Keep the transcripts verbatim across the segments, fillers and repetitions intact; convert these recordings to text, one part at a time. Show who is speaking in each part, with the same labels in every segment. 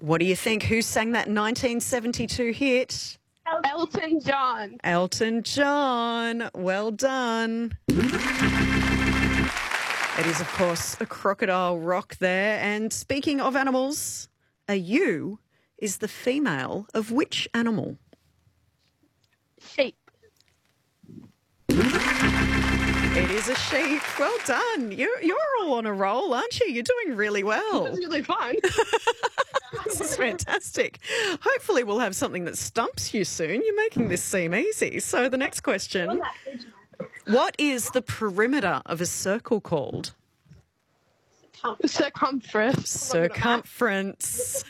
Speaker 1: What do you think? Who sang that nineteen seventy-two hit?
Speaker 2: Elton John.
Speaker 1: Elton John. Well done. It is, of course, a crocodile rock there. And speaking of animals, a ewe is the female of which animal?
Speaker 2: Sheep.
Speaker 1: It is a sheep. Well done. You're, you're all on a roll, aren't you? You're doing really well.
Speaker 2: It's really fun.
Speaker 1: This is fantastic. Hopefully we'll have something that stumps you soon. You're making this seem easy. So the next question, what is the perimeter of a circle called?
Speaker 2: Circumference.
Speaker 1: Circumference.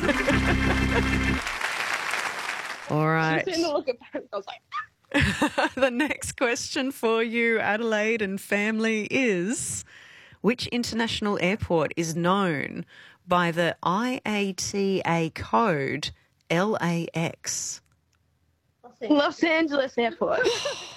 Speaker 1: All right.
Speaker 2: She's in the look at I was like,
Speaker 1: The next question for you, Adelaide and family, is which international airport is known by the I A T A code L A X?
Speaker 2: Los Angeles Airport.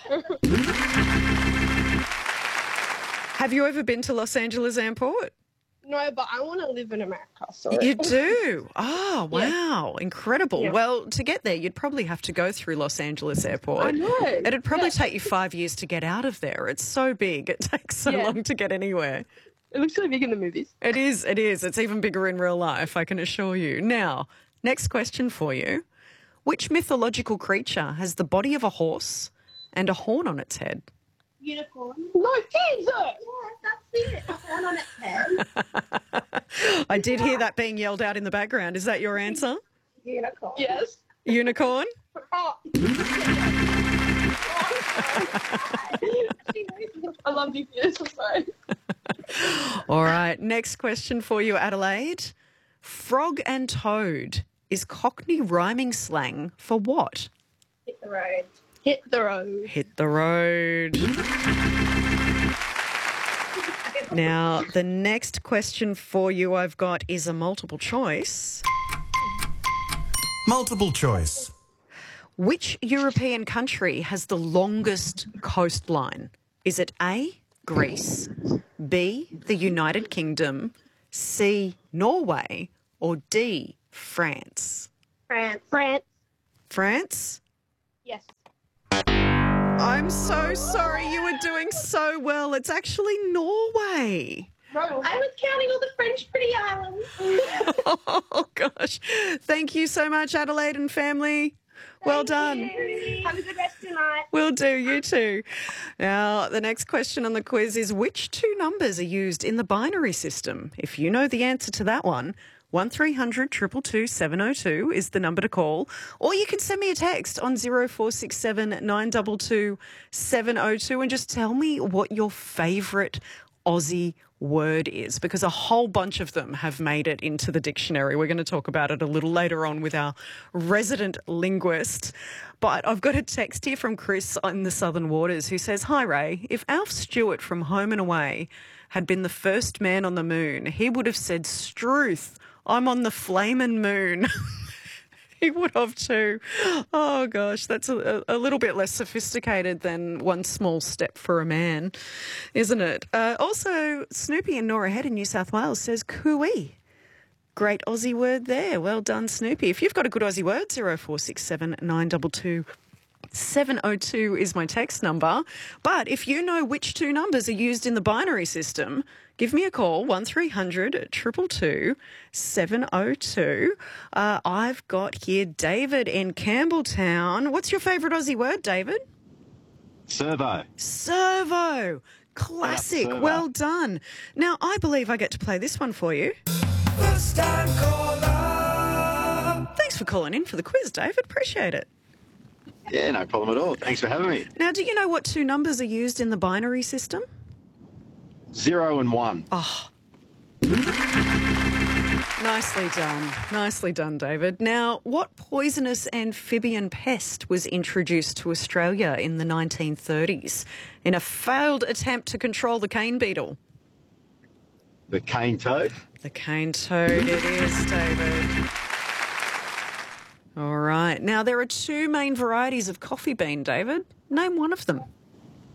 Speaker 1: Have you ever been to Los Angeles Airport?
Speaker 2: No, but I want to live in America. So
Speaker 1: You do? Oh,
Speaker 2: Yeah.
Speaker 1: wow. Incredible.
Speaker 2: Yeah.
Speaker 1: Well, to get there, you'd probably have to go through Los Angeles Airport.
Speaker 2: I know.
Speaker 1: It'd probably
Speaker 2: Yeah.
Speaker 1: take you five years to get out of there. It's so big. It takes so
Speaker 2: Yeah.
Speaker 1: long to get anywhere.
Speaker 2: It looks really big in the movies.
Speaker 1: It is. It is. It's even bigger in real life, I can assure you. Now, next question for you. Which mythological creature has the body of a horse and a horn on its head?
Speaker 3: Unicorn.
Speaker 2: No, Jesus!
Speaker 3: Yeah, that's it. A horn on its head.
Speaker 1: I did hear that being yelled out in the background. Is that your answer?
Speaker 3: Unicorn.
Speaker 2: Yes.
Speaker 1: Unicorn?
Speaker 2: Oh. I love you, yes, I'm sorry.
Speaker 1: All right. Next question for you, Adelaide. Frog and toad is Cockney rhyming slang for what?
Speaker 3: Hit the road.
Speaker 2: Hit the road.
Speaker 1: Hit the road. Now, the next question for you I've got is a multiple choice.
Speaker 4: Multiple choice.
Speaker 1: Which European country has the longest coastline? Is it A, Greece, B, the United Kingdom, C, Norway, or D, France?
Speaker 3: France.
Speaker 2: France.
Speaker 1: France?
Speaker 3: Yes.
Speaker 1: I'm so sorry. You were doing so well. It's actually Norway.
Speaker 3: I was counting all the French pretty islands.
Speaker 1: Oh, gosh. Thank you so much, Adelaide and family. Well done.
Speaker 3: Have a good rest of your night.
Speaker 1: Will do. You too. Now, the next question on the quiz is which two numbers are used in the binary system? If you know the answer to that one, one three hundred two two two seven oh two is the number to call. Or you can send me a text on zero four six seven nine two two seven oh two and just tell me what your favourite Aussie word is, because a whole bunch of them have made it into the dictionary. We're going to talk about it a little later on with our resident linguist. But I've got a text here from Chris in the Southern Waters who says, "Hi Ray, if Alf Stewart from Home and Away had been the first man on the moon, he would have said, 'Struth, I'm on the flamin' moon.'" He would have too. Oh, gosh, that's a, a little bit less sophisticated than one small step for a man, isn't it? Uh, also, Snoopy in Nora Head in New South Wales says cooey. Great Aussie word there. Well done, Snoopy. If you've got a good Aussie word, zero four six seven nine two two seven oh two is my text number. But if you know which two numbers are used in the binary system, give me a call, one three hundred two two two seven oh two. Uh, I've got here David in Campbelltown. What's your favourite Aussie word, David?
Speaker 5: Servo.
Speaker 1: Servo. Classic.
Speaker 5: servo.
Speaker 1: Well done. Now, I believe I get to play this one for you.
Speaker 4: First time caller.
Speaker 1: Thanks for calling in for the quiz, David. Appreciate it.
Speaker 5: Yeah, no problem at all. Thanks for having me.
Speaker 1: Now, do you know what two numbers are used in the binary system?
Speaker 5: Zero and one.
Speaker 1: Oh. Nicely done. Nicely done, David. Now, what poisonous amphibian pest was introduced to Australia in the nineteen thirties in a failed attempt to control the cane beetle?
Speaker 5: The cane toad.
Speaker 1: The cane toad it is, David. All right. Now, there are two main varieties of coffee bean, David. Name one of them.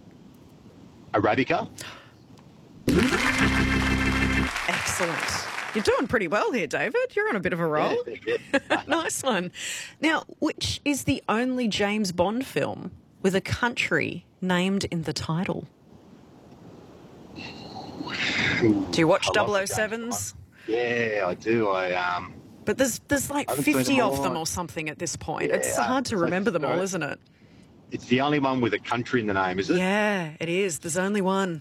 Speaker 5: Arabica.
Speaker 1: Excellent. You're doing pretty well here, David. You're on a bit of a roll.
Speaker 5: Yeah, yeah.
Speaker 1: Nice one. Now, which is the only James Bond film with a country named in the title? Do you watch
Speaker 5: I love
Speaker 1: double oh
Speaker 5: the James
Speaker 1: sevens?
Speaker 5: Yeah, I do. I um.
Speaker 1: But there's there's like
Speaker 5: I haven't seen
Speaker 1: fifty
Speaker 5: them
Speaker 1: of them
Speaker 5: all.
Speaker 1: or something at this point.
Speaker 5: Yeah,
Speaker 1: it's hard to
Speaker 5: so-
Speaker 1: remember them all,
Speaker 5: so-
Speaker 1: isn't it?
Speaker 5: It's the only one with a country in the name, is it?
Speaker 1: Yeah, it is. There's only one.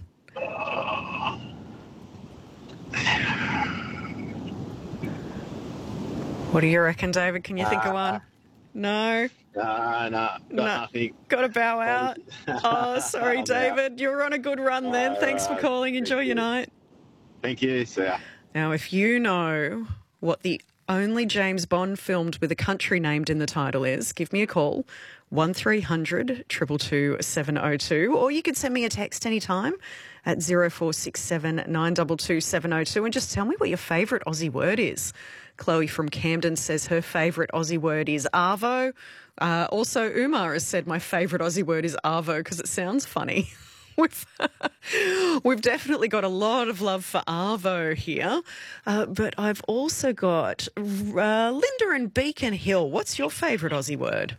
Speaker 1: What do you reckon, David? Can you think of one? No?
Speaker 5: No, no, got
Speaker 1: No.
Speaker 5: nothing.
Speaker 1: Got to bow out. Oh, sorry,
Speaker 5: I'm out.
Speaker 1: David. You're on a good run then. Thanks for
Speaker 5: Alright,
Speaker 1: calling. Enjoy
Speaker 5: thank
Speaker 1: your
Speaker 5: you.
Speaker 1: night.
Speaker 5: Thank you. See ya.
Speaker 1: Now, if you know what the only James Bond filmed with a country named in the title is, give me a call, one three hundred two two two seven oh two, or you could send me a text anytime at zero four six seven nine two two seven oh two and just tell me what your favourite Aussie word is. Chloe from Camden says her favourite Aussie word is arvo. Uh, also, Umar has said my favourite Aussie word is arvo because it sounds funny. We've, we've definitely got a lot of love for arvo here, uh, but I've also got uh, Linda in Beacon Hill. What's your favourite Aussie word?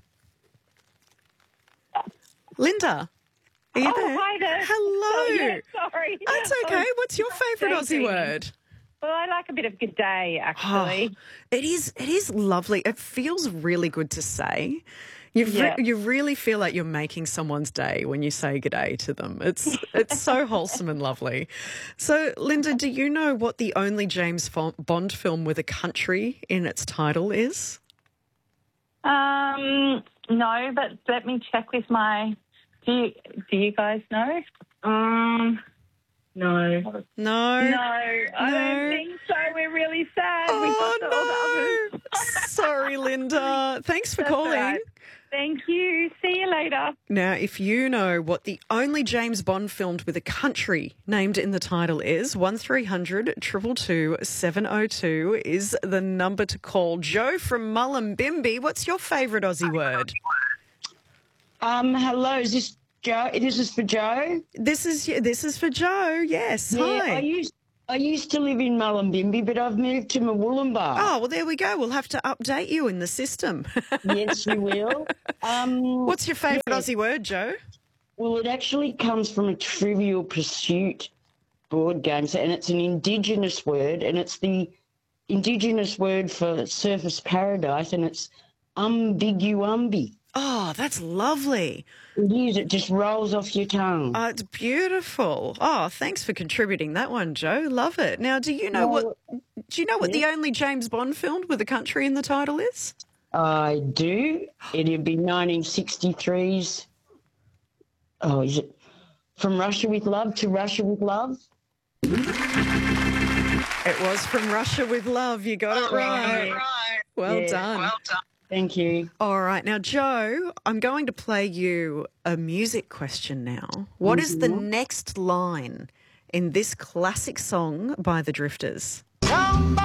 Speaker 1: Linda, are you
Speaker 6: Oh,
Speaker 1: there?
Speaker 6: hi there.
Speaker 1: Hello.
Speaker 6: Oh, yeah, sorry.
Speaker 1: That's okay. What's your favourite Aussie
Speaker 6: Daisy.
Speaker 1: word?
Speaker 6: Well, I like a bit of good day, actually.
Speaker 1: Oh, it is. It is lovely. It feels really good to say. You
Speaker 6: Yeah.
Speaker 1: you really feel like you're making someone's day when you say good day to them. It's it's so wholesome and lovely. So, Linda, do you know what the only James Fo- Bond film with a country in its title is?
Speaker 6: Um, no, but let me check with my. Do you, do you guys know? Um, no.
Speaker 1: No.
Speaker 6: No, I
Speaker 1: No.
Speaker 6: don't think so. We're really sad. we
Speaker 1: Oh
Speaker 6: got all the
Speaker 1: no!
Speaker 6: others.
Speaker 1: Sorry, Linda. Thanks for
Speaker 6: That's all
Speaker 1: calling.
Speaker 6: right. Thank you. See you later.
Speaker 1: Now, if you know what the only James Bond filmed with a country named in the title is, one three hundred two two two seven oh two is the number to call. Joe from Mullumbimby, what's your favourite Aussie word?
Speaker 7: Um, hello, is this Joe? This is for Joe.
Speaker 1: This is this is for Joe. Yes.
Speaker 7: Yeah,
Speaker 1: Hi.
Speaker 7: I used I used to live in Mullumbimby, but I've moved to Mawulumba.
Speaker 1: Oh, well, there we go. We'll have to update you in the system.
Speaker 7: Yes, you will. Um,
Speaker 1: What's your favourite
Speaker 7: yeah.
Speaker 1: Aussie word, Joe?
Speaker 7: Well, it actually comes from a Trivial Pursuit board game, so, and it's an Indigenous word, and it's the Indigenous word for surface paradise, and it's umbiguumbi.
Speaker 1: Oh, that's lovely.
Speaker 7: It is. It just rolls off your tongue.
Speaker 1: Oh, it's beautiful. Oh, thanks for contributing that one, Joe. Love it. Now, do you know what? Do you know what the only James Bond filmed with a country in the title is?
Speaker 7: I do. It'd be nineteen sixty-three's. Oh, is it From Russia with Love to Russia with Love?
Speaker 1: It was From Russia with Love. You got it right. Well
Speaker 7: Yeah.
Speaker 1: done.
Speaker 7: Well done. Thank you.
Speaker 1: All right. Now, Joe, I'm going to play you a music question now. What is the next line in this classic song by the Drifters?